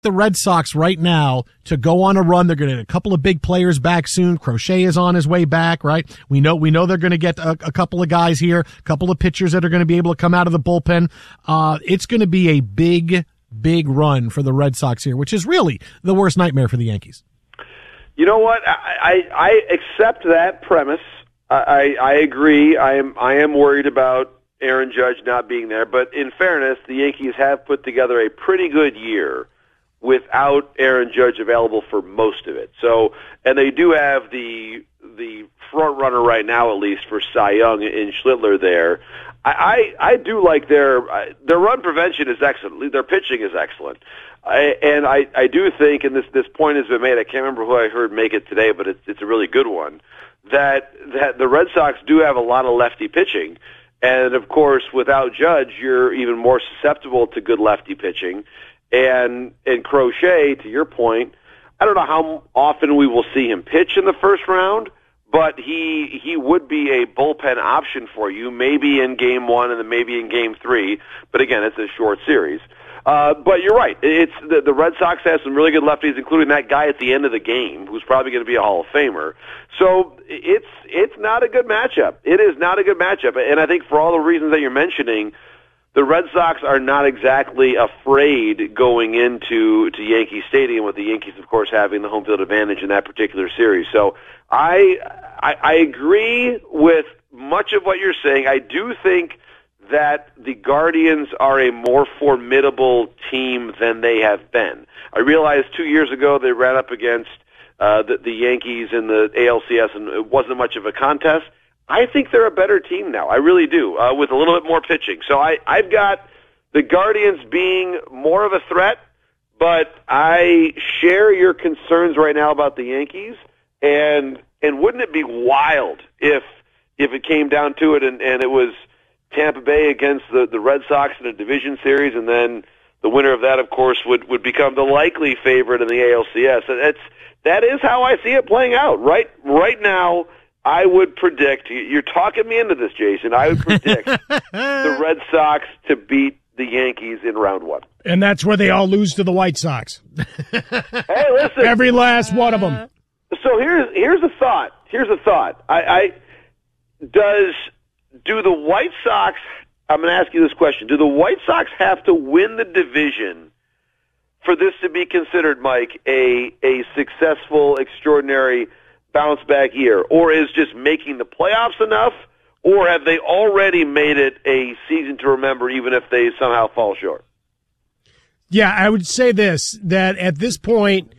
the Red Sox right now to go on a run. They're going to get a couple of big players back soon. Crochet is on his way back, right? We know they're going to get a couple of guys here, a couple of pitchers that are going to be able to come out of the bullpen. It's going to be a big run for the Red Sox here, which is really the worst nightmare for the Yankees. You know what? I accept that premise. I agree. I am worried about Aaron Judge not being there, but in fairness, the Yankees have put together a pretty good year without Aaron Judge available for most of it. So, and they do have the front runner right now, at least for Cy Young in Schlittler there. I do like their run prevention is excellent. Their pitching is excellent. I do think, and this point has been made, I can't remember who I heard make it today, but it's a really good one, that the Red Sox do have a lot of lefty pitching. And of course, without Judge, you're even more susceptible to good lefty pitching. And Crochet, to your point, I don't know how often we will see him pitch in the first round, but he would be a bullpen option for you, maybe in Game 1 and then maybe in Game 3. But again, it's a short series. But you're right. It's the Red Sox have some really good lefties, including that guy at the end of the game, who's probably going to be a Hall of Famer. So it's not a good matchup. It is not a good matchup. And I think for all the reasons that you're mentioning, the Red Sox are not exactly afraid going into Yankee Stadium, with the Yankees, of course, having the home field advantage in that particular series. So I agree with much of what you're saying. I do think that the Guardians are a more formidable team than they have been. I realized 2 years ago they ran up against the Yankees in the ALCS, and it wasn't much of a contest. I think they're a better team now. I really do, with a little bit more pitching. So I've got the Guardians being more of a threat, but I share your concerns right now about the Yankees. And wouldn't it be wild if it came down to it and it was Tampa Bay against the Red Sox in a division series, and then the winner of that, of course, would become the likely favorite in the ALCS. That is how I see it playing out. Right now, I would predict, you're talking me into this, Jason, I would predict the Red Sox to beat the Yankees in round 1. And that's where they all lose to the White Sox. Hey, listen. Every last one of them. So here's a thought. Do the White Sox, I'm going to ask you this question, do the White Sox have to win the division for this to be considered, Mike, a successful, extraordinary bounce-back year? Or is just making the playoffs enough? Or have they already made it a season to remember, even if they somehow fall short? Yeah, I would say this, that at this point,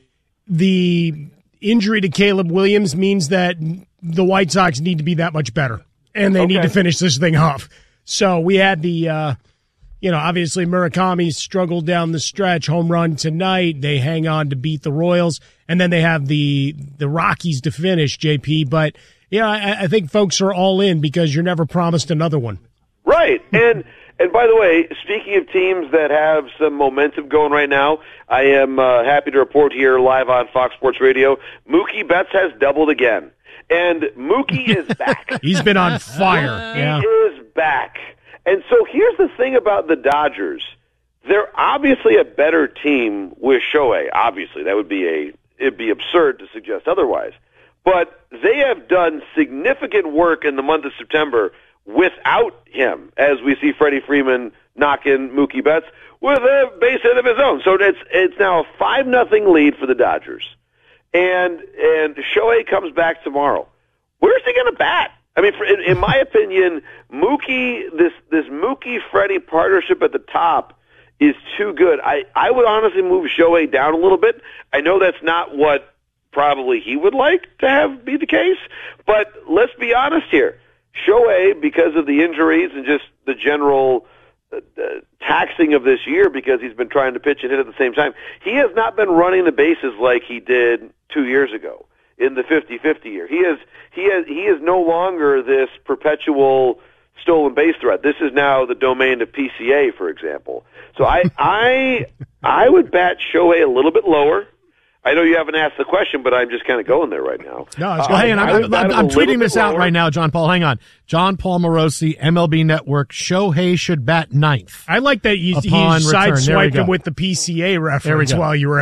the injury to Caleb Williams means that the White Sox need to be that much better, and they need to finish this thing off. So we had the, obviously Murakami struggled down the stretch, home run tonight. They hang on to beat the Royals, and then they have the Rockies to finish, JP. But, I think folks are all in because you're never promised another one. Right. And by the way, speaking of teams that have some momentum going right now, I am happy to report here live on Fox Sports Radio, Mookie Betts has doubled again. And Mookie is back. He's been on fire. He is back. And so here's the thing about the Dodgers. They're obviously a better team with Shohei. Obviously, it'd be absurd to suggest otherwise. But they have done significant work in the month of September without him, as we see Freddie Freeman knocking Mookie Betts with a base hit of his own. So it's now a 5-0 lead for the Dodgers. And Shohei comes back tomorrow. Where's he going to bat? I mean, in my opinion, this Mookie-Freddie partnership at the top is too good. I would honestly move Shohei down a little bit. I know that's not what probably he would like to have be the case, but let's be honest here. Shohei, because of the injuries and just the general taxing of this year, because he's been trying to pitch and hit at the same time, he has not been running the bases like he did 2 years ago in the 50-50 year. He is no longer this perpetual stolen base threat. This is now the domain of PCA, for example. So I would bat Shohei a little bit lower. I know you haven't asked the question, but I'm just kind of going there right now. No, it's Well, hang on. I'm a tweeting little this bit out lower. right now, John Paul. Hang on. John Paul Morosi, MLB Network. Shohei should bat ninth. I like that you Upon return. There we sideswiped go. him with the PCA There we reference go. while you were